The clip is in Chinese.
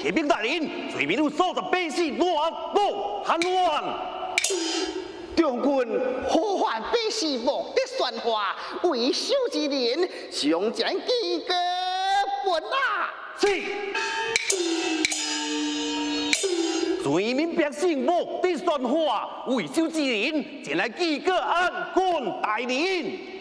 启禀大人，罪名有数十百姓乱暴叛乱。 中军呼唤百姓目的宣化，为首之人将将几个本啊！ 是。罪民百姓目的宣化，为首之人前来记个安官大人。